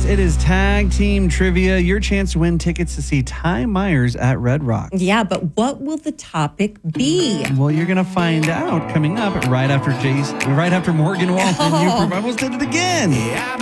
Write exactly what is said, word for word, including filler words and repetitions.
It is tag team trivia. Your chance to win tickets to see Ty Myers at Red Rocks. Yeah, but what will the topic be? Well, you're going to find out coming up right after Jace, right after Morgan Wallen. Oh. You almost did it again.